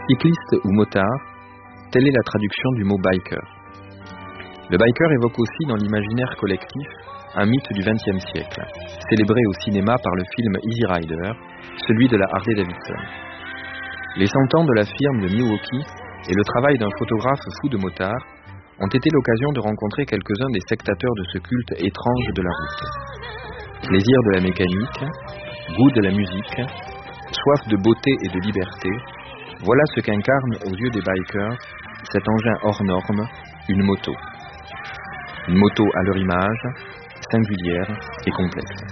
Cycliste ou motard, telle est la traduction du mot biker. Le biker évoque aussi dans l'imaginaire collectif un mythe du XXe siècle, célébré au cinéma par le film Easy Rider, celui de la Harley Davidson. Les 100 ans de la firme de Milwaukee et le travail d'un photographe fou de motards ont été l'occasion de rencontrer quelques-uns des sectateurs de ce culte étrange de la route. Plaisir de la mécanique, goût de la musique, soif de beauté et de liberté, voilà ce qu'incarne aux yeux des bikers cet engin hors norme, une moto. Une moto à leur image, singulière et complexe.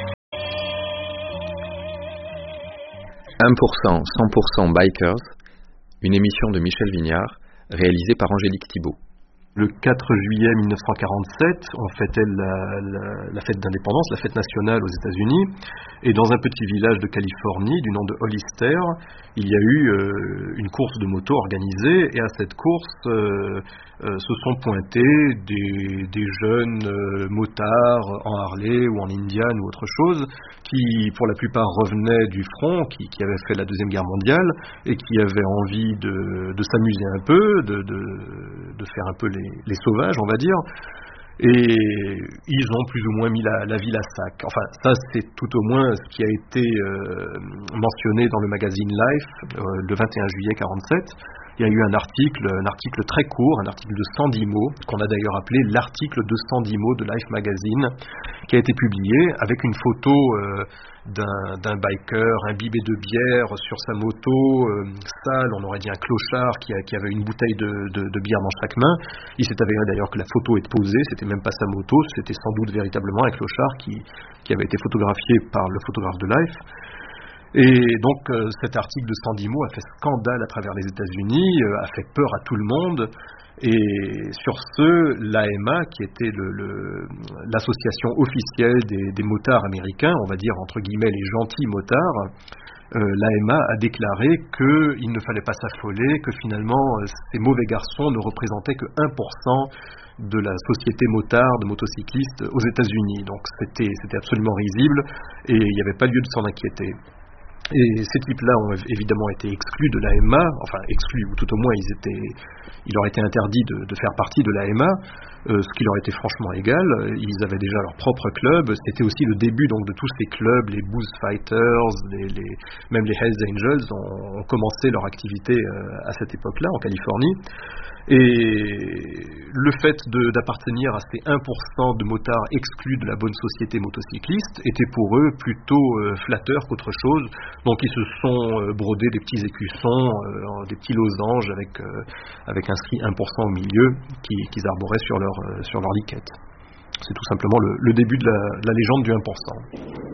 1%, 100% Bikers, une émission de Michel Vignard, réalisée par Angélique Thibault. Le 4 juillet 1947, on fêtait la fête d'indépendance, la fête nationale aux États-Unis. Et dans un petit village de Californie du nom de Hollister, il y a eu une course de moto organisée. Et à cette course se sont pointés des jeunes motards en Harley ou en Indian ou autre chose, qui pour la plupart revenaient du front, qui avaient fait la Deuxième Guerre mondiale et qui avaient envie de s'amuser un peu, de faire un peu les sauvages, on va dire. Et ils ont plus ou moins mis la ville à sac. Enfin, ça c'est tout au moins ce qui a été mentionné dans le magazine Life le 21 juillet 47. Il y a eu un article très court, un article de 110 mots, qu'on a d'ailleurs appelé l'article de 110 mots de Life Magazine, qui a été publié avec une photo d'un biker imbibé de bière sur sa moto, sale, on aurait dit un clochard qui avait une bouteille de bière dans chaque main. Il s'est avéré d'ailleurs que la photo est posée, c'était même pas sa moto, c'était sans doute véritablement un clochard qui avait été photographié par le photographe de Life. Et donc cet article de 110 mots a fait scandale à travers les États-Unis, a fait peur à tout le monde. Et sur ce, l'AMA, qui était l'association officielle des motards américains, on va dire entre guillemets les gentils motards, l'AMA a déclaré qu'il ne fallait pas s'affoler, que finalement ces mauvais garçons ne représentaient que 1% de la société motard, de motocyclistes aux États-Unis. Donc c'était absolument risible et il n'y avait pas lieu de s'en inquiéter. Et ces types-là ont évidemment été exclus de l'AMA, enfin exclus, ou tout au moins il leur était interdit de faire partie de l'AMA, ce qui leur était franchement égal. Ils avaient déjà leur propre club, c'était aussi le début donc de tous ces clubs, les Booze Fighters, même les Hells Angels ont commencé leur activité à cette époque-là en Californie. Et le fait d'appartenir à ces 1% de motards exclus de la bonne société motocycliste était pour eux plutôt flatteur qu'autre chose. Donc ils se sont brodés des petits écussons, des petits losanges avec inscrit 1% au milieu qu'ils arboraient sur leur liquette. C'est tout simplement le début de la légende du 1%.